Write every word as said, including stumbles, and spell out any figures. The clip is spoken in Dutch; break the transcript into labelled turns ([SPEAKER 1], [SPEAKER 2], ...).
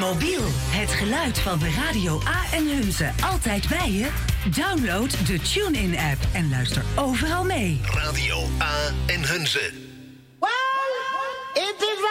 [SPEAKER 1] Mobiel, het geluid van de Radio A en Hunze. Altijd bij je? Download de TuneIn-app en luister overal mee.
[SPEAKER 2] Radio A en Hunze.